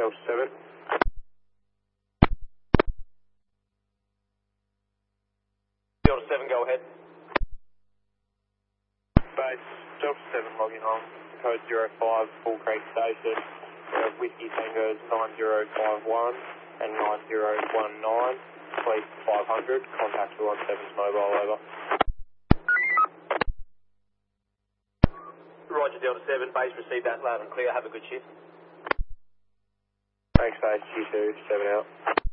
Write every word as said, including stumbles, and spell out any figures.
Delta seven. Delta seven, go ahead. Base, Delta seven logging on, code zero five, Bull Creek Station. Uh, Whiskey Tango's nine zero five one and nine zero one nine. Please five hundred, contact two one seven's mobile, over. Roger, Delta seven, base received that loud and clear. Have a good shift. Thanks, base, Q two, seven out.